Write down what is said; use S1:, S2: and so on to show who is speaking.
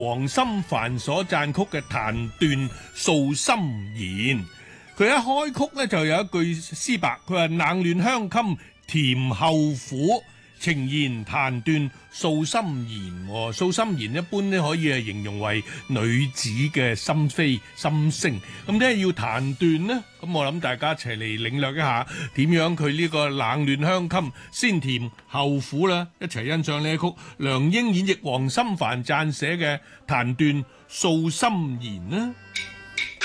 S1: 黃心帆所撰曲嘅彈斷訴心弦。佢一開曲咧就有一句詩白，佢話冷暖香衾甜後苦，情言彈斷訴心弦。訴心弦一般咧可以係形容為女子嘅心扉心聲，咁點解要彈斷呢？咁我諗大家一齊嚟領略一下點樣佢呢個冷暖香衾先甜後苦啦，一齊欣賞呢一曲梁英演繹黃心帆撰寫嘅彈斷訴心弦啦。